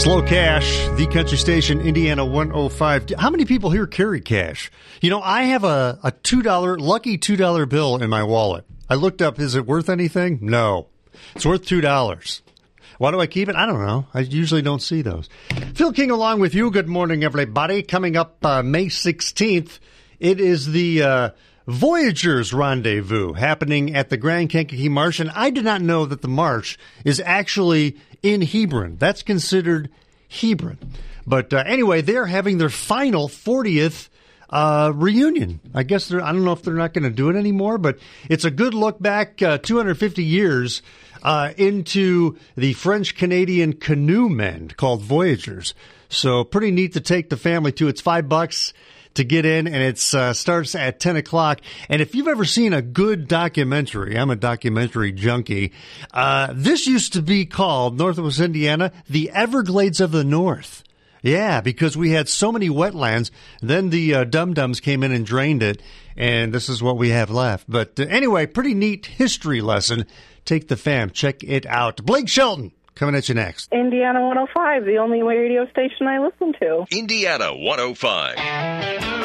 Slow Cash, the country station, Indiana 105. How many people here carry cash? You know, I have a lucky $2 bill in my wallet. I looked up, is it worth anything? No. It's worth $2. Why do I keep it? I don't know. I usually don't see those. Phil King along with you. Good morning, everybody. Coming up May 16th, it is the Voyagers Rendezvous happening at the Grand Kankakee Marsh. And I did not know that the marsh is actually in Hebron. That's considered Hebron. But anyway, they're having their final 40th reunion. I guess I don't know if they're not going to do it anymore, but it's a good look back 250 years into the French-Canadian canoe men called Voyagers. So pretty neat to take the family to. It's $5 to get in, and it starts at 10 o'clock. And if you've ever seen a good documentary, I'm a documentary junkie, this used to be called, Northwest Indiana, the Everglades of the North. Yeah, because we had so many wetlands, then the dum-dums came in and drained it, and this is what we have left. But anyway, pretty neat history lesson. Take the fam, check it out. Blake Shelton, coming at you next. Indiana 105, the only radio station I listen to. Indiana 105.